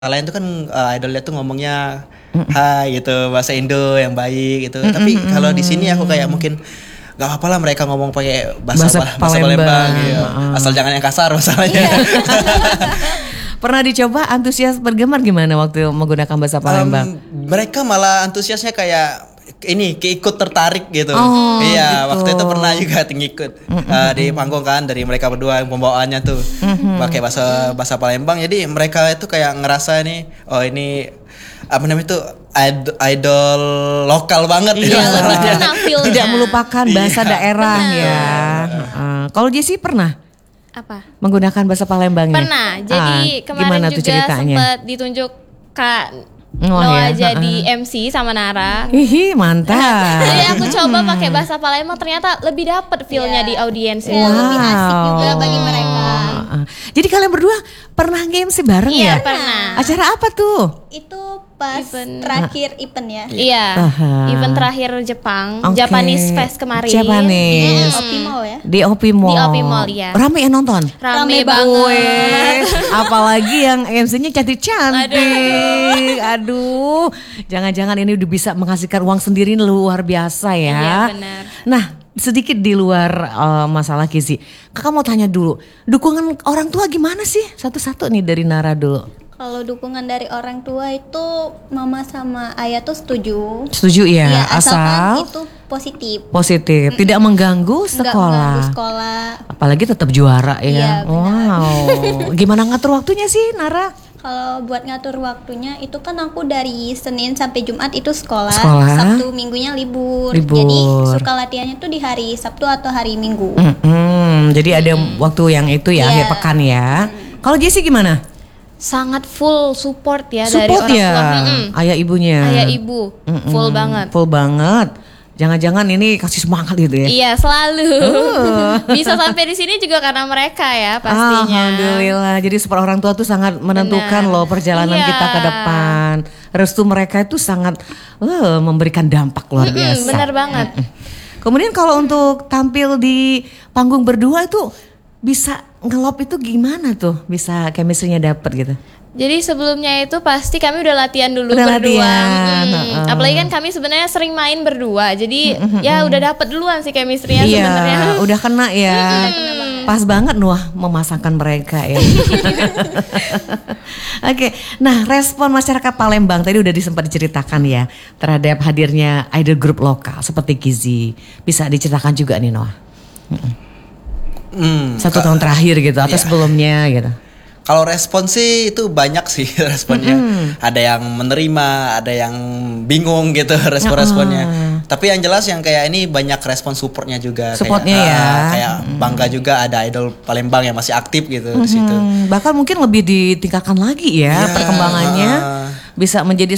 lain tuh kan idolnya tuh ngomongnya hai gitu, bahasa Indo yang baik gitu. Tapi kalau di sini aku kayak mungkin nggak apa-apa lah mereka ngomong pakai bahasa Palembang gitu. Asal jangan yang kasar masalahnya. Pernah dicoba antusias bergema gimana waktu menggunakan bahasa Palembang? Mereka malah antusiasnya kayak ini keikut tertarik gitu. Oh, iya, gitu. waktu itu pernah juga ngikut di panggung kan dari mereka berdua yang pembawaannya tuh pakai bahasa Palembang. Jadi mereka itu kayak ngerasa nih, oh ini apa namanya itu idol lokal banget Iya, lebih kena feel-nya. Tidak melupakan bahasa daerah ya. Kalau Jessie pernah Apa? menggunakan bahasa Palembangnya? Pernah. Jadi gimana kemarin tuh juga ceritanya? sempat ditunjuk Kak Oh, Noah ya. jadi MC sama Nara. Hihi, mantap. Jadi aku coba pakai bahasa Palembang, ternyata lebih dapet feel-nya di audiens itu. Wow. Lebih asik juga bagi mereka. Jadi kalian berdua pernah nge-MC bareng Iya, ya? pernah. Acara apa tuh? Itu pas Event. terakhir event ya. Iya, Aha. event terakhir Jepang, Oke. Japanese Fest kemarin. Japanese. Opi Mall ya. Di OP Mall. Di OP Mall, iya. Rame yang nonton? Rame Rame banget. Apalagi yang MC-nya cantik-cantik. Aduh. Jangan-jangan ini udah bisa menghasilkan uang sendiri luar biasa ya. Iya, benar. Nah, sedikit di luar masalah Gizi. Kakak mau tanya dulu, dukungan orang tua gimana sih? Satu-satu nih dari Nara dulu. Kalau dukungan dari orang tua itu mama sama ayah tuh setuju. Setuju ya? Iya, asalkan Asal itu positif. positif, tidak mengganggu Nggak sekolah. mengganggu sekolah. Apalagi tetap juara ya. Iya, benar. Wow. Gimana ngatur waktunya sih, Nara? Kalau buat ngatur waktunya itu kan aku dari Senin sampai Jumat itu sekolah. Sekolah. Sabtu Minggunya libur. Libur. Jadi suka latihannya tuh di hari Sabtu atau hari Minggu. Jadi ada waktu yang itu ya, Iya. akhir pekan ya. Kalau Jessie gimana? Sangat full support ya dari Support orang ya, tua. ayah ibunya. Ayah ibu, full banget. Full banget. Jangan-jangan ini kasih semangat gitu ya. Iya, selalu. Bisa sampai di sini juga karena mereka ya pastinya. Alhamdulillah. Jadi support orang tua tuh sangat menentukan Benar. loh perjalanan Iya. kita ke depan. Restu mereka itu sangat memberikan dampak luar biasa. Benar banget. Kemudian kalau untuk tampil di panggung berdua itu bisa ngelop itu gimana tuh? Bisa chemistry-nya dapet gitu. Jadi sebelumnya itu pasti kami udah latihan dulu Udah berdua. latihan, Apalagi kan kami sebenarnya sering main berdua. Jadi ya udah dapet duluan sih chemistry-nya Iya, sebenarnya. udah kena ya. Pas banget Nuah memasangkan mereka ya. Oke, nah respon masyarakat Palembang tadi udah sempat diceritakan ya terhadap hadirnya idol grup lokal seperti Gizi. Bisa diceritakan juga nih Noah. 1 tahun terakhir gitu atau Iya. sebelumnya gitu. Kalau respon sih itu banyak sih responnya. Ada yang menerima, ada yang bingung gitu respon-responnya. Tapi yang jelas yang kayak ini banyak respon supportnya juga. Supportnya kayak, ya. Kayak bangga juga ada idol Palembang yang masih aktif gitu di situ. Bahkan mungkin lebih ditingkatkan lagi ya Iya, perkembangannya. Bisa menjadi